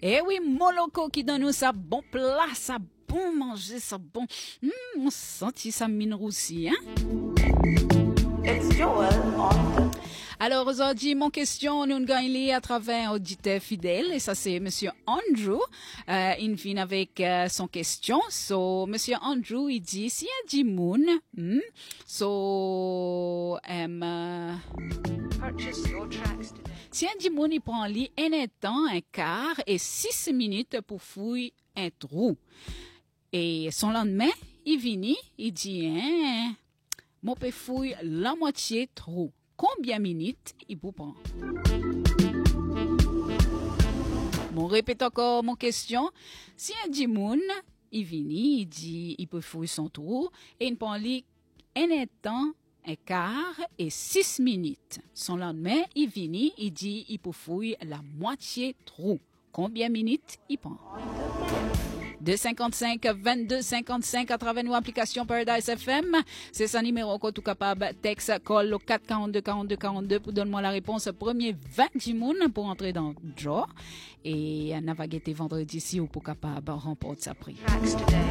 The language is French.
Eh oui, Moloko qui donne nous ça bon plat, ça bon manger, ça bon. On sentit ça mine roussi, hein? It's Joel on the... Alors aujourd'hui, mon question, nous gagnons à travers un auditeur fidèle, et ça c'est Monsieur Andrew. Il vient avec son question. So, Monsieur Andrew, il dit, si un dit moon, Purchase your tracks today. si un dit moon, il prend lui un temps, un quart et 6 minutes pour fouiller un trou. Et son lendemain, il vient, il dit, mon peut fouiller la moitié trou. Combien de minutes il vous prend? Bon, répète encore mon question. Si un dit moun, il vient, il dit, il peut fouiller son trou, et il prend lui un temps, un quart et 6 minutes. Son lendemain, il vient, il dit, il peut fouiller la moitié trou. Combien de minutes il prend? 255 22 55 à travers nos applications Paradise FM. C'est ça numéro qu'on tout capable. Texte call au 442 42 42 pour donner-moi la réponse. Premier 20 moun pour entrer dans le draw. Et on va guetter vendredi si ou pour capable remporter sa prix. Tracks today.